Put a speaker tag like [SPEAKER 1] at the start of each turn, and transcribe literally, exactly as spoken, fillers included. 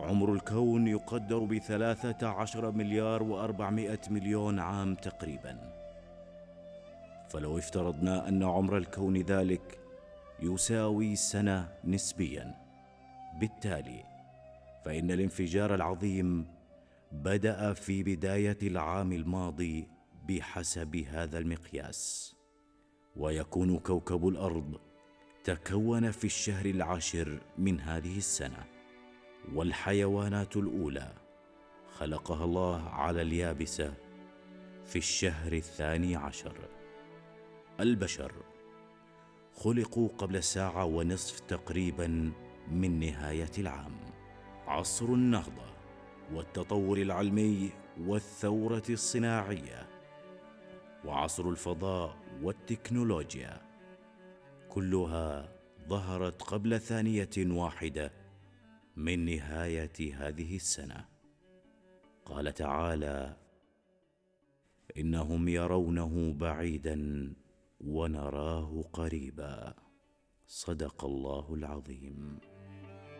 [SPEAKER 1] عمر الكون يقدر بثلاثة عشر مليار وأربعمائة مليون عام تقريبا. فلو افترضنا أن عمر الكون ذلك يساوي سنة نسبيا، بالتالي فإن الانفجار العظيم بدأ في بداية العام الماضي بحسب هذا المقياس، ويكون كوكب الأرض تكون في الشهر العاشر من هذه السنة، والحيوانات الأولى خلقها الله على اليابسة في الشهر الثاني عشر. البشر خلقوا قبل ساعة ونصف تقريبا من نهاية العام. عصر النهضة والتطور العلمي والثورة الصناعية وعصر الفضاء والتكنولوجيا كلها ظهرت قبل ثانية واحدة من نهاية هذه السنة. قال تعالى: إنهم يرونه بعيدا ونراه قريبا. صدق الله العظيم.